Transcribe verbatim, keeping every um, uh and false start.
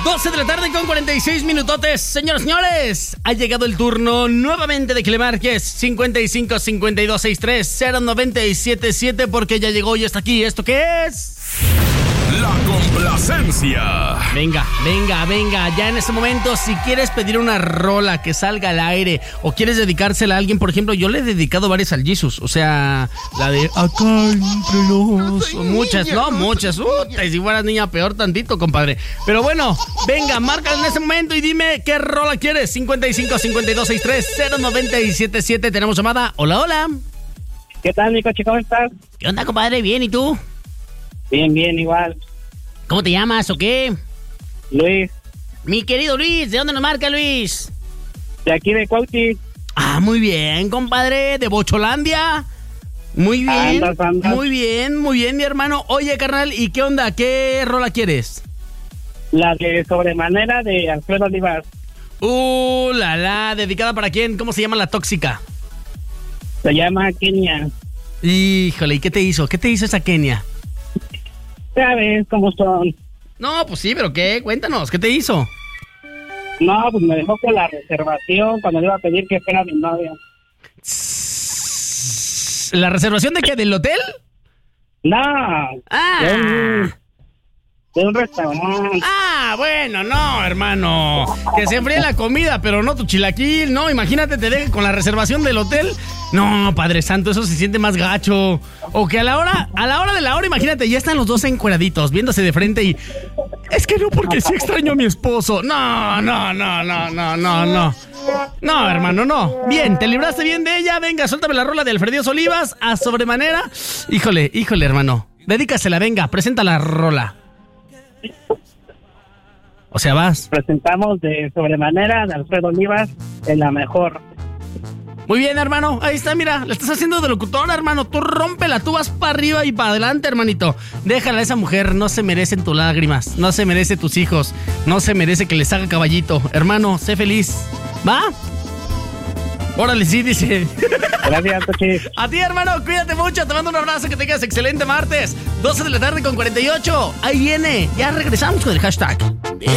doce de la tarde con cuarenta y seis minutotes. Señoras y señores, ha llegado el turno nuevamente de que le marques cincuenta y cinco cincuenta y dos sesenta y tres cero noventa y siete siete porque ya llegó y está aquí. ¿Esto qué es? La complacencia. Venga, venga, venga. Ya en este momento, si quieres pedir una rola que salga al aire o quieres dedicársela a alguien, por ejemplo, yo le he dedicado varias al Jesus. O sea, la de acá entre nos. Muchas, no, muchas. Uy, si fueras niña, peor tantito, compadre. Pero bueno, venga, márcala en este momento y dime qué rola quieres. cincuenta y cinco cincuenta y dos sesenta y tres cero noventa y siete siete. Tenemos llamada. Hola, hola. ¿Qué tal, mi coche? ¿Cómo estás? ¿Qué onda, compadre? Bien, ¿y tú? Bien, bien, igual. ¿Cómo te llamas o qué? Luis. Mi querido Luis, ¿de dónde nos marca, Luis? De aquí de Cuauhti. Ah, muy bien, compadre, de Bocholandia. Muy bien, Andas, andas. muy bien, muy bien, mi hermano. Oye, carnal, ¿y qué onda? ¿Qué rola quieres? La de Sobremanera de Alfredo Olivas. Uh, la la, ¿dedicada para quién? ¿Cómo se llama la tóxica? Se llama Kenia. Híjole, ¿y qué te hizo? ¿Qué te hizo esa Kenia? ¿Sabes cómo son? No, pues sí, pero ¿qué? Cuéntanos, ¿qué te hizo? No, pues me dejó con la reservación cuando le iba a pedir que fuera mi novia. ¿La reservación de qué? ¿Del hotel? No. Ah. De un, de un restaurante. Ah, bueno, no, hermano. Que se enfríe la comida, pero no tu chilaquil, no. Imagínate, te dejen con la reservación del hotel. No, Padre Santo, eso se siente más gacho. O que a la hora, a la hora de la hora, imagínate, ya están los dos encueraditos, viéndose de frente y... Es que no, porque sí extraño a mi esposo. No, no, no, no, no, no, no. No, hermano, no. Bien, te libraste bien de ella. Venga, suéltame la rola de Alfredo Olivas a sobremanera. Híjole, híjole, hermano. Dedícasela, venga, presenta la rola. O sea, vas. Presentamos de Sobremanera de Alfredo Olivas en la mejor. Muy bien, hermano. Ahí está, mira. La estás haciendo de locutor, hermano. Tú rómpela, tú vas para arriba y para adelante, hermanito. Déjala a esa mujer. No se merecen tus lágrimas. No se merece tus hijos. No se merece que les haga caballito. Hermano, sé feliz. ¿Va? Órale, sí, dice. Gracias, coche. A ti, hermano, cuídate mucho. Te mando un abrazo. Que tengas excelente martes. doce de la tarde con cuarenta y ocho. Ahí viene. Ya regresamos con el hashtag.